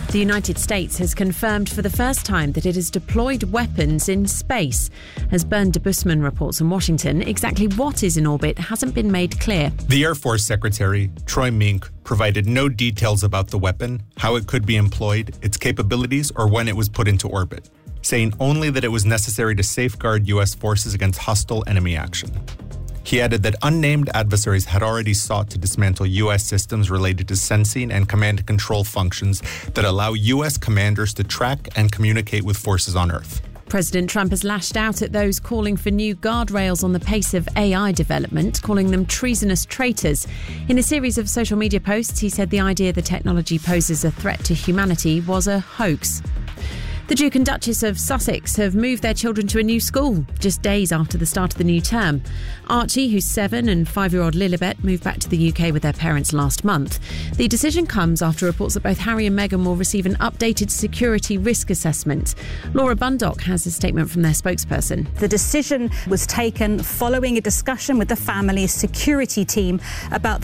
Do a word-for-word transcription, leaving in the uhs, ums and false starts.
The United States has confirmed for the first time that it has deployed weapons in space. As Bernd de Busman reports in Washington, exactly what is in orbit hasn't been made clear. The Air Force Secretary, Troy Mink, provided no details about the weapon, how it could be employed, its capabilities, or when it was put into orbit, saying only that it was necessary to safeguard U S forces against hostile enemy action. He added that unnamed adversaries had already sought to dismantle U S systems related to sensing and command and control functions that allow U S commanders to track and communicate with forces on Earth. President Trump has lashed out at those calling for new guardrails on the pace of A I development, calling them treasonous traitors. In a series of social media posts, he said the idea the technology poses a threat to humanity was a hoax. The Duke and Duchess of Sussex have moved their children to a new school just days after the start of the new term. Archie, who's seven, and five-year-old Lilibet moved back to the U K with their parents last month. The decision comes after reports that both Harry and Meghan will receive an updated security risk assessment. Laura Bundock has a statement from their spokesperson. The decision was taken following a discussion with the family's security team about